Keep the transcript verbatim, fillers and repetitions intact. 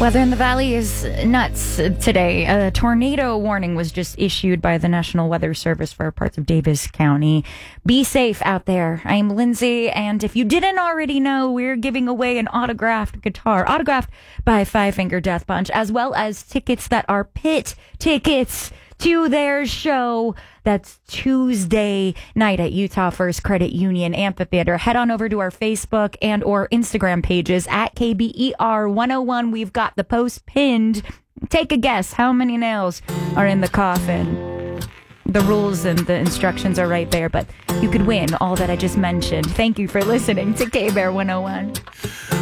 Weather in the Valley is nuts today. A tornado warning was just issued by the National Weather Service for parts of Davis County. Be safe out there. I'm Lindsay, and if you didn't already know, we're giving away an autographed guitar, autographed by Five Finger Death Punch, as well as tickets that are pit tickets to their show. That's Tuesday night at Utah First Credit Union Amphitheater. Head on over to our Facebook and or Instagram pages at K B E R one oh one. We've got the post pinned. Take a guess. How many nails are in the coffin? The rules and the instructions are right there, but you could win all that I just mentioned. Thank you for listening to K-Bear one oh one.